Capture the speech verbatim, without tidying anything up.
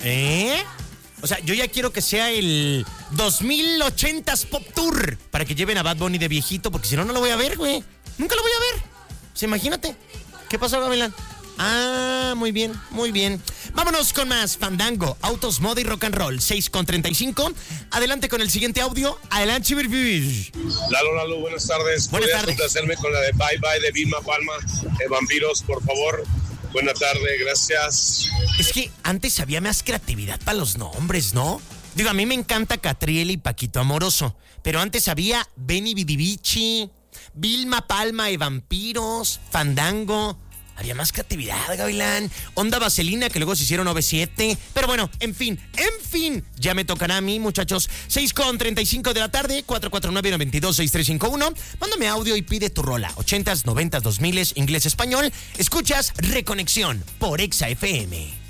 ¿Eh? O sea, yo ya quiero que sea el dos mil ochenta Pop Tour para que lleven a Bad Bunny de viejito, porque si no, no lo voy a ver, güey. Nunca lo voy a ver. O sea, imagínate. ¿Qué pasó, Gavilán? Ah, muy bien, muy bien. Vámonos con más Fandango, Autos, Moda y Rock and Roll, seis con treinta y cinco. Adelante con el siguiente audio. Adelante, Chivirbish. Lalo, Lalo, buenas tardes. Buenas ¿Podrías tardes. complacerme con la de Bye Bye de Vilma Palma, de Vampiros, por favor? Buena tarde, gracias. Es que antes había más creatividad para los nombres, ¿no? Digo, a mí me encanta Catriel y Paquito Amoroso, pero antes había Benny Bidivici, Vilma Palma y Vampiros, Fandango. Había más creatividad, Gavilán. Onda Vaselina, que luego se hicieron O V siete. Pero bueno, en fin, en fin. Ya me tocará a mí, muchachos. seis con treinta y cinco de la tarde, cuatro cuatro nueve, nueve dos, seis tres cinco uno. Mándame audio y pide tu rola. ochentas, noventas, dos miles, inglés, español. Escuchas Reconexión por Exa F M.